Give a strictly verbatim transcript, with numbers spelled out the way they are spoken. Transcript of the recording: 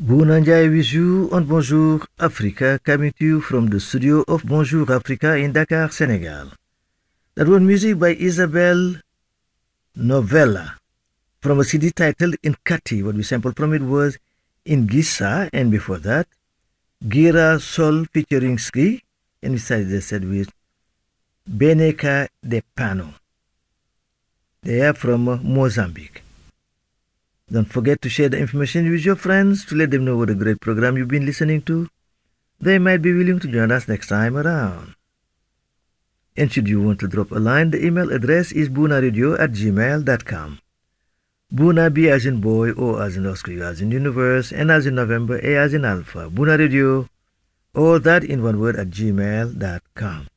Bounanjay with you on Bonjour Africa, coming to you from the studio of Bonjour Africa in Dakar, Senegal. That was music by Isabelle Novella from a C D titled Inkati. What we sampled from it was Ingisa, and before that, Gira Sol featuring Ski, and we started the set with Beneka de Pano. They are from Mozambique. Don't forget to share the information with your friends to let them know what a great program you've been listening to. They might be willing to join us next time around. And should you want to drop a line, the email address is bunaradio at gmail dot com. Buna, B as in boy, O as in Oscar, U as in universe, N as in November, A as in alpha. Bunaradio, all that in one word at gmail dot com.